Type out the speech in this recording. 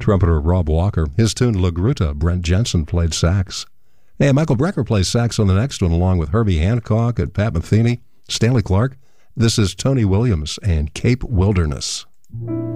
trumpeter Rob Walker. His tune La Gruta, Brent Jensen played sax. Hey, Michael Brecker plays sax on the next one, along with Herbie Hancock and Pat Metheny, Stanley Clark. This is Tony Williams and Cape Wilderness.